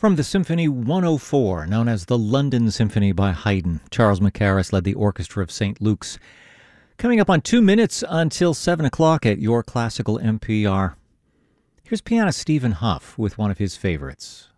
From the Symphony 104, known as the London Symphony by Haydn, Charles Mackerras led the Orchestra of St. Luke's. Coming up on 2 minutes until 7 o'clock at Your Classical NPR. Here's pianist Stephen Hough with one of his favorites.